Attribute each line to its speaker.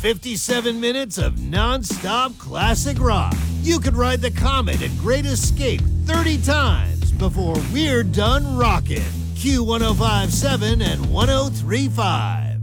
Speaker 1: 57 minutes of non-stop classic rock. You could ride the Comet and Great Escape 30 times before we're done rocking. Q1057 and 1035.